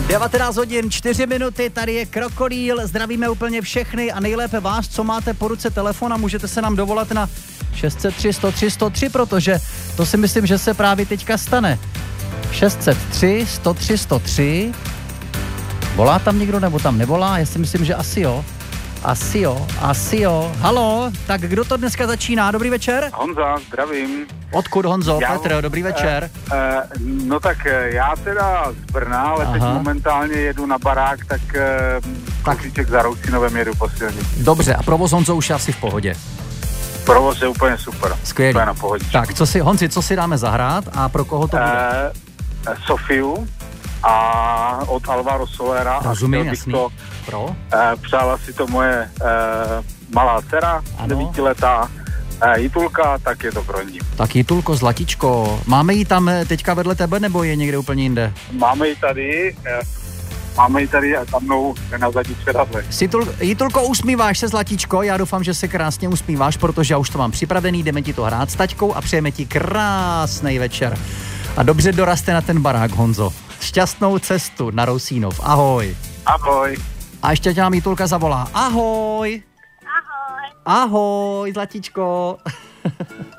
19 hodin, 4 minuty, tady je Krokodýl, zdravíme úplně všechny a nejlépe vás, co máte po ruce telefon a můžete se nám dovolat na 603 103 103, protože to si myslím, že se právě teďka stane. 603 103 103, volá tam někdo nebo tam nevolá? Já si myslím, že asi jo. Asi jo. Halo, tak kdo to dneska začíná? Dobrý večer. Honza, zdravím. Odkud Honzo? Petr, dobrý večer. No tak já teda z Brna, ale teď momentálně jedu na barák, tak Koříček za Rousinovem jedu po silnici. Dobře, a provoz Honzo už je asi v pohodě. Provoz je úplně super. Skvělý. Na pohodě. Tak, Honzi, co si dáme zahrát a pro koho to bude? Sofiu a od Alvaro Solera. Rozumím, jasný. Přála si to moje malá dcera, 9letá Jitulka, tak je to pro ní. Tak Jitulko, zlatičko, máme ji tam teďka vedle tebe, nebo je někde úplně jinde? Máme ji tady a tam mnou na zadní předadle. Jitulko, usmíváš se, zlatičko? Já doufám, že se krásně usmíváš, protože já už to mám připravený, jdeme ti to hrát s taťkou a přejeme ti krásný večer. A dobře doraste na ten barák, Honzo. Šťastnou cestu na Rousínov. Ahoj. Ahoj. A ještě tě nám Jitulka zavolá. Ahoj. Ahoj. Ahoj, zlatičko.